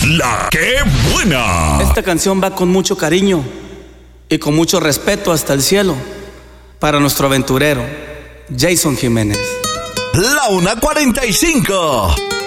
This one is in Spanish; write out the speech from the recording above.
La que buena. Esta canción va con mucho cariño y con mucho respeto hasta el cielo para nuestro aventurero Jason Jiménez. La 1:45.